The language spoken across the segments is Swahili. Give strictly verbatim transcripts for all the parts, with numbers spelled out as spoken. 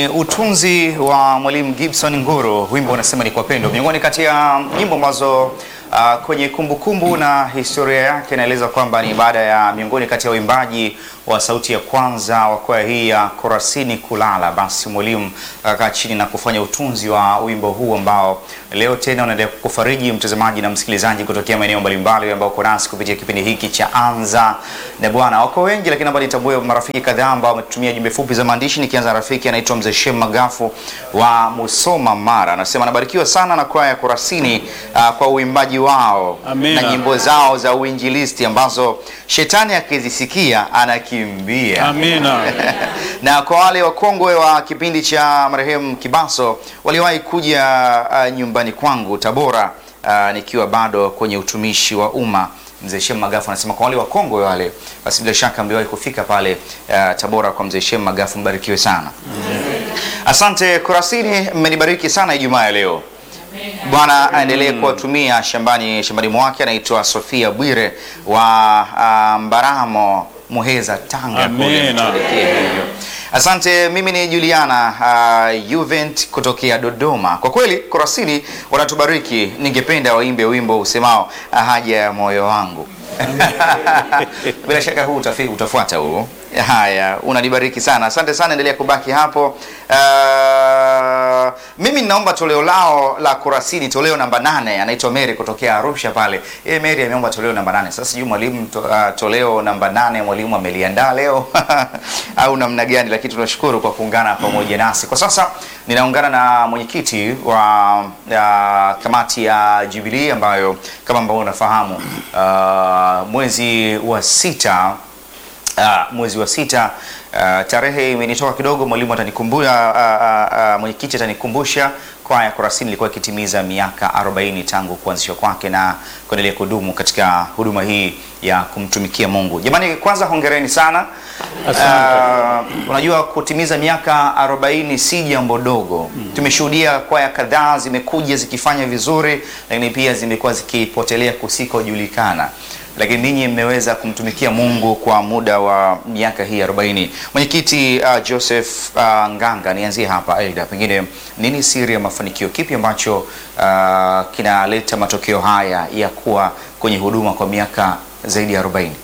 Ni utunzi wa Mwalimu Gibson Nguru, wimbo unasema ni kwa pendo. Miongoni kati ya nyimbo ambazo uh, kwenye kumbukumbu kumbu na historia yake inaeleza kwamba ni baada ya miongoni kati ya waimbaji wa sauti ya kwanza wa kwaya hii ya Kurasini kulala, basi mwalimu akakaa uh, chini na kufanya utunzi wa wimbo huu ambao leo tena unaendelea kufariji mtazamaji na msikilizaji kutokea maeneo mbalimbali ambao uko nasi kupitia kipindi hiki cha Anza na Bwana. Wako wengi, lakini hapa nitambue marafiki kadhaa ambao wametumia jumbe fupi za maandishi. Nikianza rafiki anaitwa Mzee Shem Magafu wa Musoma Mara, anasema anabarikiwa sana na kwaya ya Kurasini uh, kwa uimbaji wao. Amina. Na nyimbo zao za uinjilisti ambazo shetani akizisikia anakimbia. Amina. Na kwa wale wakongwe wa kipindi cha marehemu Kibaso waliwahi kuja uh, nyumbani kwangu Tabora uh, nikiwa bado kwenye utumishi wa umma. Mzee Shem Magafu anasema kwa wale wakongwe wale basi bila shaka mliwahi kufika pale uh, Tabora kwa Mzee Shem Magafu, mbarikiwe sana. Amen. Asante Kurasini, mmenibariki sana Ijumaa leo. Bwana aendelee kuwatumia shambani shambani mwake. Anaitwa Sofia Bwire wa uh, Mbaramo Muheza Tanga. Amen. Asante. Mimi ni Juliana uh, Juvent kutokea Dodoma. Kwa kweli Kurasini wanatubariki. Ningependa waimbe wimbo usemao haja ya moyo wangu. Bila shaka huu utafi, utafuata huu. Haya, unanibariki sana. Asante sana, endelea kubaki hapo. Uh, mimi ninaomba toleo lao la Kurasini, toleo namba nane. Anaitwa Mary kutokea Arusha pale. Yeye Mary ameomba toleo namba nane. Sasa sijui mwalimu to, uh, toleo namba nane mwalimu ameliandaa leo au namna gani, lakini tunashukuru kwa kuungana pamoja nasi. Kwa sasa ninaungana na mwenyekiti wa uh, kamati ya Jubilee ambayo kama ambavyo unafahamu uh, mwezi wa sita Uh, mwezi wa sita uh, tarehe imenitoka kidogo, mwalimu atanikumbusha, uh, uh, uh, mwenyekiti atanikumbusha, kwaya Kurasini ilikuwa ikitimiza miaka arobaini tangu kuanzishwa kwake na kuendelea kudumu katika huduma hii ya kumtumikia Mungu. Jamani, kwanza hongereni sana. Uh, unajua kutimiza miaka arobaini si jambo dogo. Mm. Tumeshuhudia kwaya kadhaa zimekuja zikifanya vizuri, lakini pia zimekuwa zikipotelea kusikojulikana. Lakini ninyi mmeweza kumtumikia Mungu kwa muda wa miaka hii arobaini. Mwenyekiti uh, Joseph uh, Nganga, nianzie hapa aidha, pengine nini siri ya mafanikio? Kipi ambacho uh, kinaleta matokeo haya ya kuwa kwenye huduma kwa miaka zaidi ya arobaini?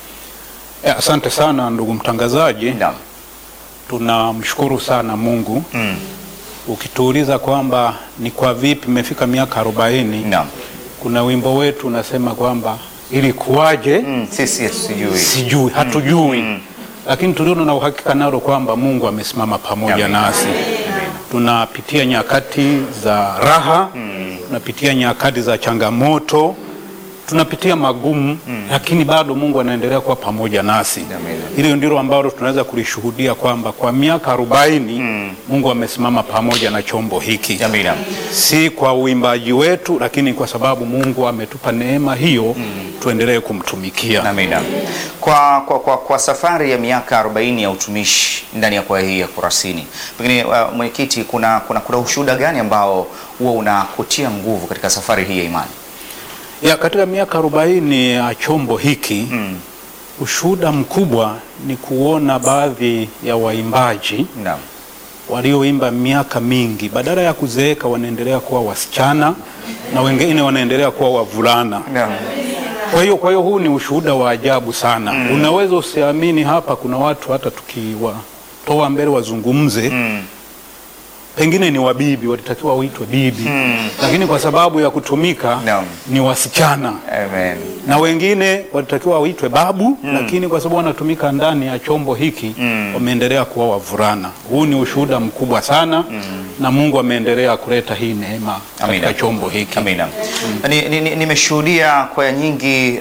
Ya, asante sana ndugu mtangazaji. Naam. Tunamshukuru sana Mungu. Mm. Ukituuliza kwamba ni kwa vipi mmefika miaka arobaini? Naam. Kuna wimbo wetu unasema kwamba ili kuwaje, mm, sisi sijui sijui hatujui, mm. lakini tuliona na uhakika nalo kwamba Mungu amesimama pamoja Amen. nasi. Amen. Tunapitia nyakati za raha, mm. tunapitia nyakati za changamoto, tunapitia magumu, mm. lakini bado Mungu anaendelea kuwa pamoja nasi. Hilo ndilo ambalo tunaweza kulishuhudia kwamba kwa miaka arobaini mm. Mungu amesimama pamoja na chombo hiki. Amina. Si kwa uimbaji wetu, lakini kwa sababu Mungu ametupa neema hiyo, mm. tuendelee kumtumikia. Amina. Kwa, kwa, kwa, kwa safari ya miaka arobaini ya utumishi ndani ya kwaya hii ya Kurasini, pengine uh, mwenyekiti, kuna, kuna, kuna ushuhuda gani ambao huwa unakutia nguvu katika safari hii ya imani? Ya, katika miaka arobaini ya chombo hiki, mm. ushuhuda mkubwa ni kuona baadhi ya waimbaji no. walioimba miaka mingi, badala ya kuzeeka wanaendelea kuwa wasichana na wengine wanaendelea kuwa wavulana. No. Kwa hiyo kwa hiyo huu ni ushuhuda wa ajabu sana. Mm. Unaweza usiamini, hapa kuna watu hata tukiwatoa mbele wazungumze, mm. pengine ni wabibi, walitakiwa waitwe bibi, hmm. lakini kwa sababu ya kutumika no. ni wasichana. Amen. Na wengine walitakiwa waitwe babu, hmm. lakini kwa sababu wanatumika ndani ya chombo hiki, hmm. wameendelea kuwa wavulana. Huu ni ushuhuda mkubwa sana, hmm. na Mungu ameendelea kuleta hii neema katika chombo hiki. Amina. Hmm. Nimeshuhudia ni, ni kwaya nyingi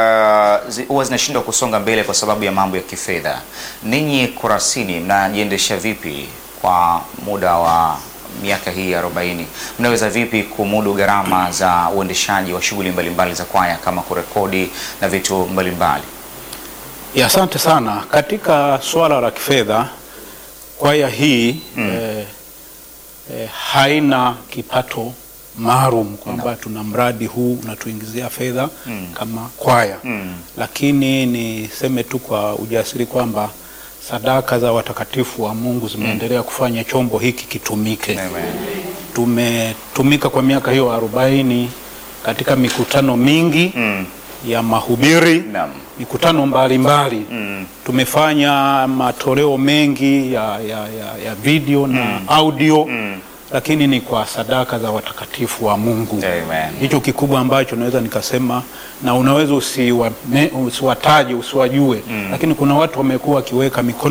huwa uh, zinashindwa kusonga mbele kwa sababu ya mambo ya kifedha. Ninyi Kurasini mnajiendesha vipi kwa muda wa miaka hii arobaini? Mnaweza vipi kumudu gharama za uendeshaji wa shughuli mbalimbali za kwaya kama kurekodi na vitu mbalimbali? Ya, asante sana. Katika swala la kifedha, kwaya hii mm. eh, eh, haina kipato maalum kwamba no. tuna mradi huu unatuingizia fedha mm. kama kwaya. Mm. Lakini niseme tu kwa ujasiri kwamba sadaka za watakatifu wa Mungu zimeendelea mm. kufanya chombo hiki kitumike. Amen. Tumetumika kwa miaka hiyo arobaini katika mikutano mingi mm. ya mahubiri, Naam. mikutano mbalimbali mm. tumefanya matoleo mengi ya, ya, ya, ya video mm. na audio mm. lakini ni kwa sadaka za watakatifu wa Mungu. Hicho kikubwa ambacho naweza nikasema, na unaweza usiwataje usiwajue mm. lakini kuna watu wamekuwa wakiweka mikono